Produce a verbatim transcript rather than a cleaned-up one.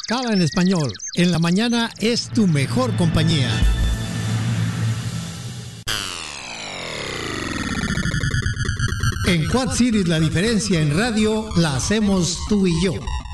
Cava en Español, en la mañana es tu mejor compañía. En Quad Cities la diferencia en radio la hacemos tú y yo.